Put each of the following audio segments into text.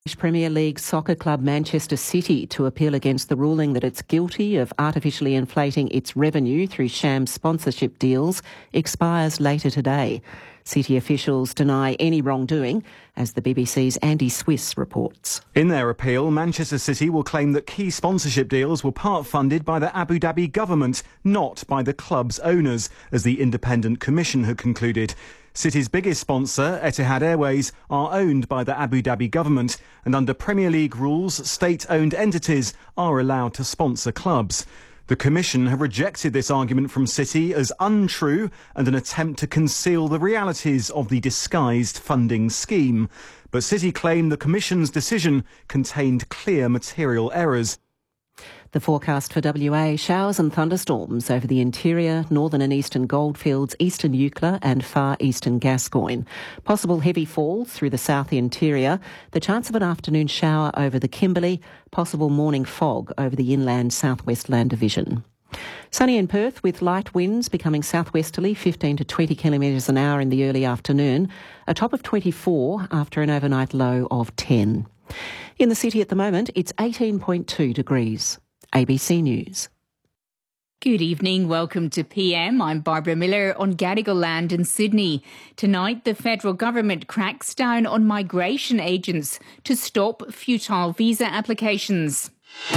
Premier League soccer club Manchester City to appeal against the ruling that it's guilty of artificially inflating its revenue through sham sponsorship deals expires later today. City officials deny any wrongdoing, as the BBC's Andy Swiss reports. In their appeal, Manchester City will claim that key sponsorship deals were part funded by the Abu Dhabi government, not by the club's owners, as the independent commission had concluded. City's biggest sponsor, Etihad Airways, are owned by the Abu Dhabi government, and under Premier League rules, state-owned entities are allowed to sponsor clubs. The Commission have rejected this argument from City as untrue and an attempt to conceal the realities of the disguised funding scheme. But City claim the Commission's decision contained clear material errors. The forecast for WA: showers and thunderstorms over the interior, northern and eastern goldfields, eastern Eucla and far eastern Gascoyne. Possible heavy falls through the south interior. The chance of an afternoon shower over the Kimberley. Possible morning fog over the inland southwest land division. Sunny in Perth with light winds becoming southwesterly 15 to 20 kilometres an hour in the early afternoon. A top of 24 after an overnight low of 10. In the city at the moment, it's 18.2 degrees. ABC News. Good evening, welcome to PM. I'm Barbara Miller on Gadigal land in Sydney. Tonight, the federal government cracks down on migration agents to stop futile visa applications.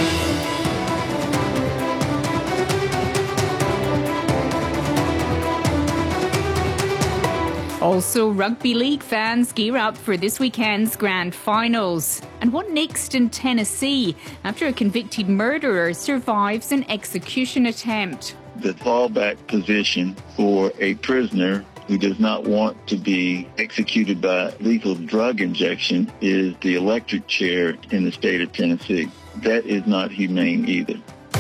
Also, rugby league fans gear up for this weekend's grand finals. And what next in Tennessee after a convicted murderer survives an execution attempt? The fallback position for a prisoner who does not want to be executed by lethal drug injection is the electric chair in the state of Tennessee. That is not humane either.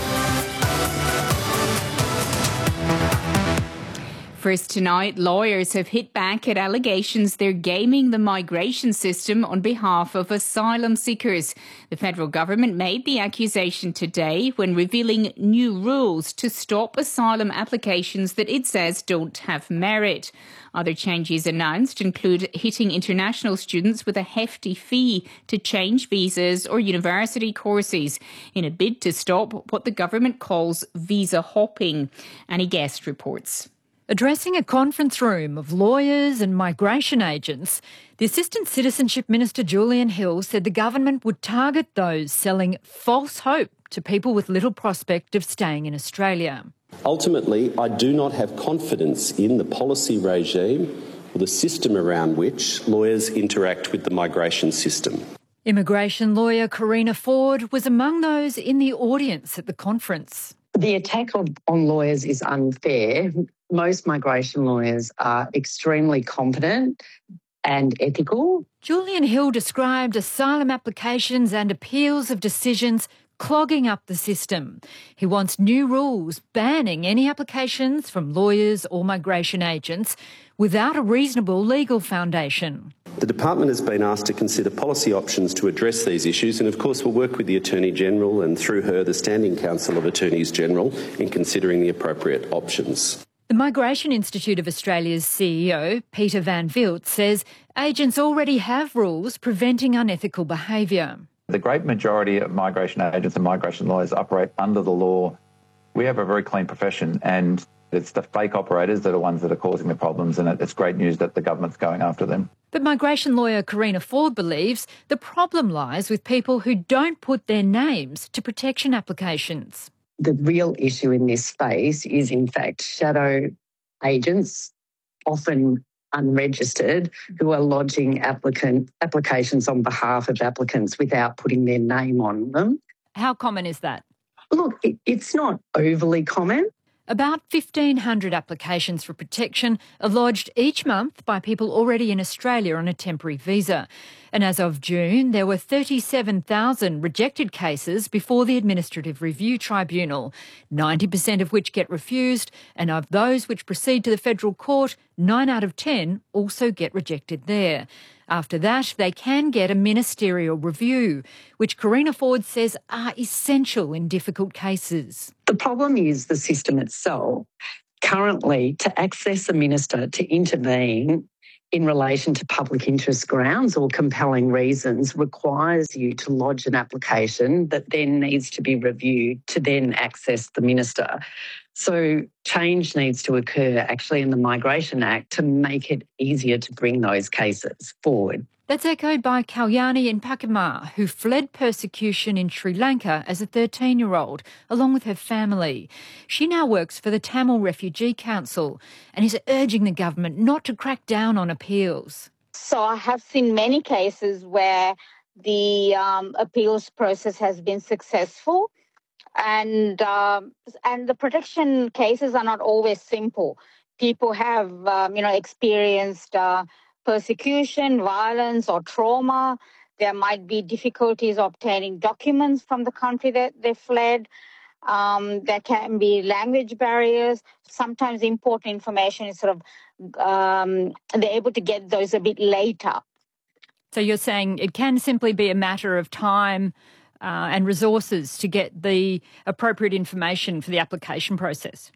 First tonight, lawyers have hit back at allegations they're gaming the migration system on behalf of asylum seekers. The federal government made the accusation today when revealing new rules to stop asylum applications that it says don't have merit. Other changes announced include hitting international students with a hefty fee to change visas or university courses in a bid to stop what the government calls visa hopping. Annie Guest reports. Addressing a conference room of lawyers and migration agents, the Assistant Citizenship Minister Julian Hill said the government would target those selling false hope to people with little prospect of staying in Australia. Ultimately, I do not have confidence in the policy regime or the system around which lawyers interact with the migration system. Immigration lawyer Karina Ford was among those in the audience at the conference. The attack on lawyers is unfair. Most migration lawyers are extremely competent and ethical. Julian Hill described asylum applications and appeals of decisions clogging up the system. He wants new rules banning any applications from lawyers or migration agents without a reasonable legal foundation. The Department has been asked to consider policy options to address these issues, and of course we'll work with the Attorney-General and through her the Standing Council of Attorneys-General in considering the appropriate options. The Migration Institute of Australia's CEO, Peter Van Vilt, says agents already have rules preventing unethical behaviour. The great majority of migration agents and migration lawyers operate under the law. We have a very clean profession, and it's the fake operators that are ones that are causing the problems, and it's great news that the government's going after them. But migration lawyer Karina Ford believes the problem lies with people who don't put their names to protection applications. The real issue in this space is, in fact, shadow agents, often unregistered, who are lodging applications on behalf of applicants without putting their name on them. How common is that? Look, it's not overly common. About 1,500 applications for protection are lodged each month by people already in Australia on a temporary visa. And as of June, there were 37,000 rejected cases before the Administrative Review Tribunal, 90% of which get refused, and of those which proceed to the federal court, 9 out of 10 also get rejected there. After that, they can get a ministerial review, which Karina Ford says are essential in difficult cases. The problem is the system itself. Currently, to access a minister to intervene in relation to public interest grounds or compelling reasons requires you to lodge an application that then needs to be reviewed to then access the minister. So change needs to occur actually in the Migration Act to make it easier to bring those cases forward. That's echoed by Kalyani in Pakamar, who fled persecution in Sri Lanka as a 13-year-old, along with her family. She now works for the Tamil Refugee Council and is urging the government not to crack down on appeals. So I have seen many cases where the appeals process has been successful, and the protection cases are not always simple. People have, experienced persecution, violence or trauma. There might be difficulties obtaining documents from the country that they fled. There can be language barriers. Sometimes important information is they're able to get those a bit later. So you're saying it can simply be a matter of time and resources to get the appropriate information for the application process?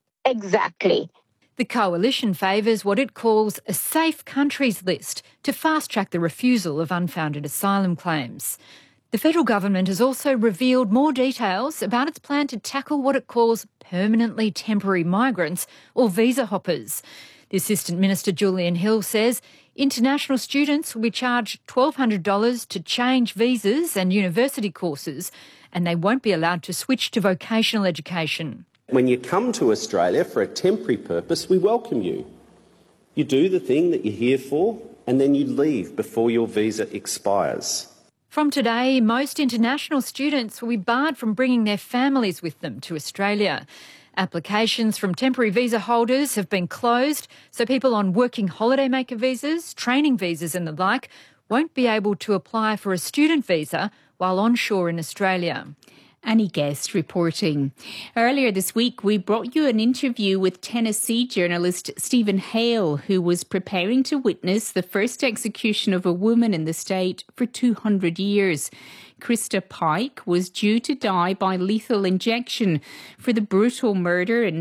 Exactly. The Coalition favours what it calls a safe countries list to fast-track the refusal of unfounded asylum claims. The federal government has also revealed more details about its plan to tackle what it calls permanently temporary migrants or visa hoppers. The Assistant Minister Julian Hill says international students will be charged $1,200 to change visas and university courses, and they won't be allowed to switch to vocational education. When you come to Australia for a temporary purpose, we welcome you. You do the thing that you're here for, and then you leave before your visa expires. From today, most international students will be barred from bringing their families with them to Australia. Applications from temporary visa holders have been closed, so people on working holidaymaker visas, training visas and the like won't be able to apply for a student visa while onshore in Australia. Annie Guest reporting. Earlier this week, we brought you an interview with Tennessee journalist Stephen Hale, who was preparing to witness the first execution of a woman in the state for 200 years. Krista Pike was due to die by lethal injection for the brutal murder in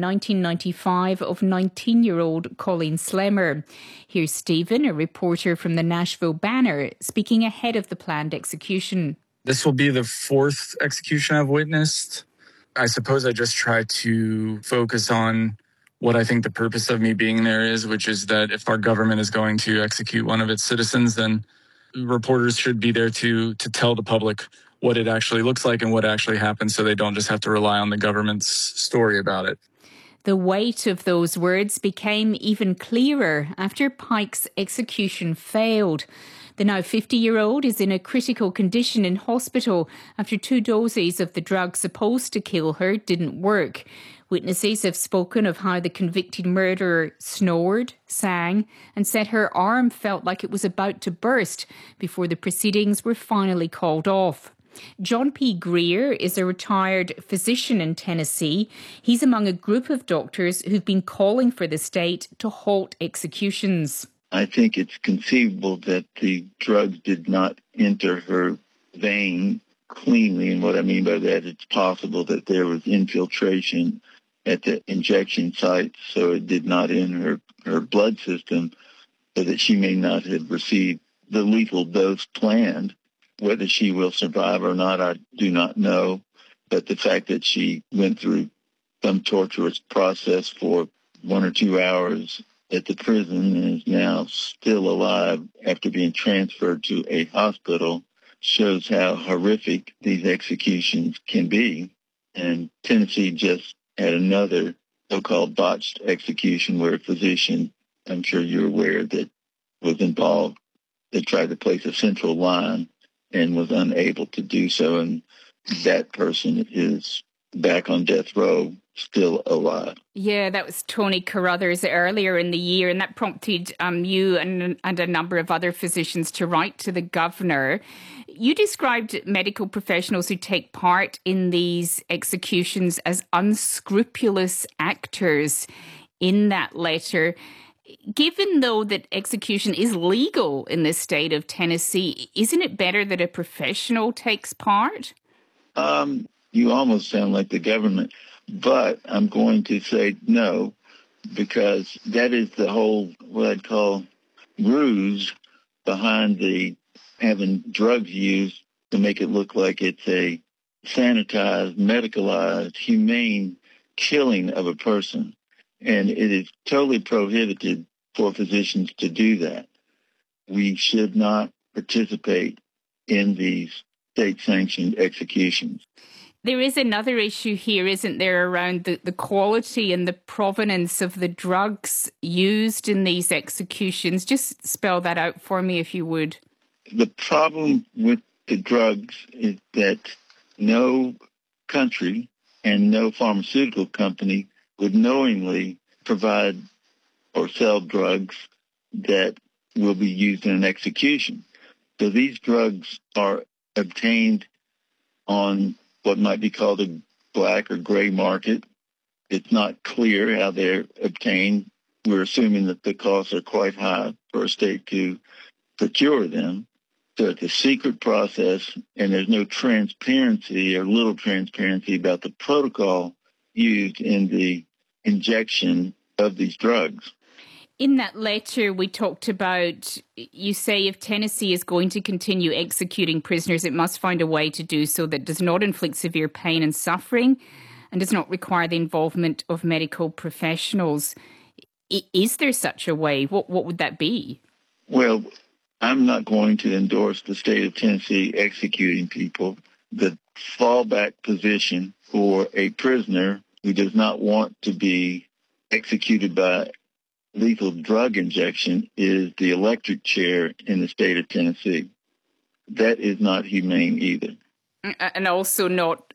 1995 of 19-year-old Colleen Slemmer. Here's Stephen, a reporter from the Nashville Banner, speaking ahead of the planned execution. This will be the fourth execution I've witnessed. I suppose I just try to focus on what I think the purpose of me being there is, which is that if our government is going to execute one of its citizens, then reporters should be there to tell the public what it actually looks like and what actually happens, so they don't just have to rely on the government's story about it. The weight of those words became even clearer after Pike's execution failed. The now 50-year-old is in a critical condition in hospital after 2 doses of the drug supposed to kill her didn't work. Witnesses have spoken of how the convicted murderer snored, sang, and said her arm felt like it was about to burst before the proceedings were finally called off. John P. Greer is a retired physician in Tennessee. He's among a group of doctors who've been calling for the state to halt executions. I think it's conceivable that the drugs did not enter her vein cleanly. And what I mean by that, it's possible that there was infiltration at the injection site, so it did not enter her blood system, so that she may not have received the lethal dose planned. Whether she will survive or not, I do not know. But the fact that she went through some torturous process for 1 or 2 hours at the prison and is now still alive after being transferred to a hospital shows how horrific these executions can be. And Tennessee just had another so-called botched execution where a physician, I'm sure you're aware, that was involved, that tried to place a central line and was unable to do so. And that person is back on death row, still alive. Yeah, that was Tony Carruthers earlier in the year, and that prompted you and a number of other physicians to write to the governor. You described medical professionals who take part in these executions as unscrupulous actors in that letter. Given, though, that execution is legal in the state of Tennessee, isn't it better that a professional takes part? You almost sound like the government. But I'm going to say no, because that is the whole, what I'd call ruse behind the having drugs used to make it look like it's a sanitized, medicalized, humane killing of a person. And it is totally prohibited for physicians to do that. We should not participate in these state-sanctioned executions. There is another issue here, isn't there, around the quality and the provenance of the drugs used in these executions? Just spell that out for me, if you would. The problem with the drugs is that no country and no pharmaceutical company would knowingly provide or sell drugs that will be used in an execution. So these drugs are obtained on what might be called a black or gray market. It's not clear how they're obtained. We're assuming that the costs are quite high for a state to procure them. So it's a secret process, and there's no transparency or little transparency about the protocol used in the injection of these drugs. In that letter we talked about, you say if Tennessee is going to continue executing prisoners, it must find a way to do so that does not inflict severe pain and suffering and does not require the involvement of medical professionals. Is there such a way? What would that be? Well, I'm not going to endorse the state of Tennessee executing people. The fallback position for a prisoner who does not want to be executed by lethal drug injection is the electric chair in the state of Tennessee. That is not humane either. And also not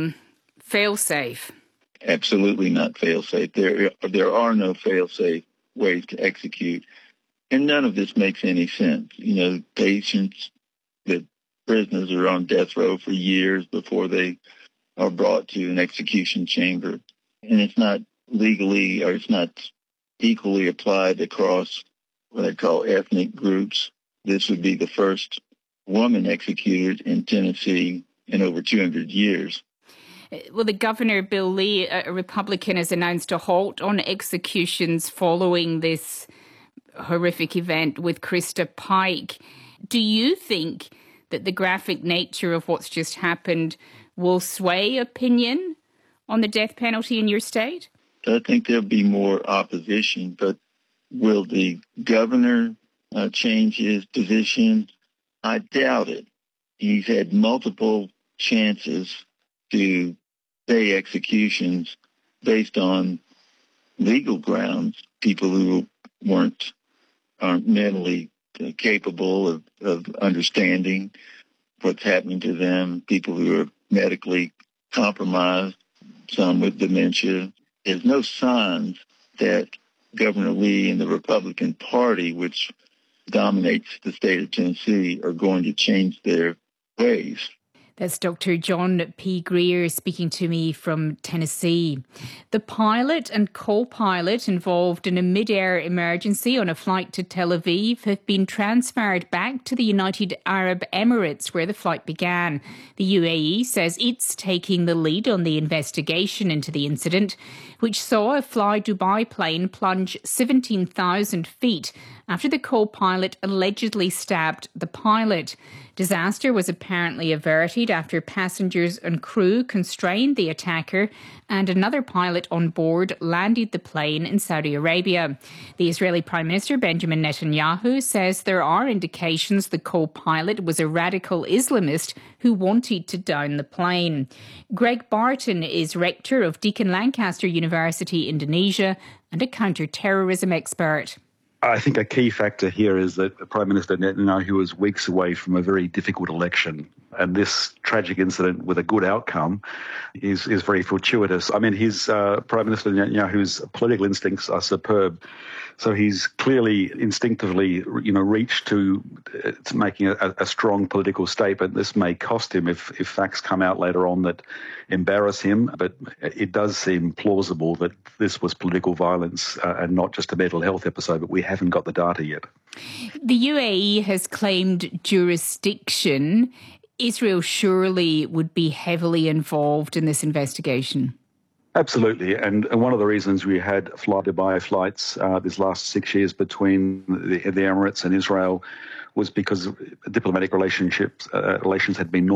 fail-safe. Absolutely not fail-safe. There are no fail-safe ways to execute. And none of this makes any sense. You know, patients, the prisoners are on death row for years before they are brought to an execution chamber. And it's not legally, or it's not equally applied across what they call ethnic groups. This would be the first woman executed in Tennessee in over 200 years. Well, the governor, Bill Lee, a Republican, has announced a halt on executions following this horrific event with Krista Pike. Do you think that the graphic nature of what's just happened will sway opinion on the death penalty in your state? I think there'll be more opposition, but will the governor change his position? I doubt it. He's had multiple chances to say executions based on legal grounds, people who aren't mentally capable of understanding what's happening to them, people who are medically compromised, some with dementia. There's no signs that Governor Lee and the Republican Party, which dominates the state of Tennessee, are going to change their ways. That's Dr. John P. Greer speaking to me from Tennessee. The pilot and co-pilot involved in a mid-air emergency on a flight to Tel Aviv have been transferred back to the United Arab Emirates, where the flight began. The UAE says it's taking the lead on the investigation into the incident, which saw a Fly Dubai plane plunge 17,000 feet after the co-pilot allegedly stabbed the pilot. Disaster was apparently averted after passengers and crew constrained the attacker and another pilot on board landed the plane in Saudi Arabia. The Israeli Prime Minister Benjamin Netanyahu says there are indications the co-pilot was a radical Islamist who wanted to down the plane. Greg Barton is rector of Deakin Lancaster University, Indonesia, and a counter-terrorism expert. I think a key factor here is that Prime Minister Netanyahu is weeks away from a very difficult election. And this tragic incident with a good outcome is very fortuitous. I mean, his Prime Minister Netanyahu's political instincts are superb. So he's clearly instinctively, reached to making a strong political statement. This may cost him if facts come out later on that embarrass him, but it does seem plausible that this was political violence and not just a mental health episode, but we haven't got the data yet. The UAE has claimed jurisdiction. Israel surely would be heavily involved in this investigation. Absolutely. And one of the reasons we had fly-to-Dubai flights these last 6 years between the Emirates and Israel was because diplomatic relations had been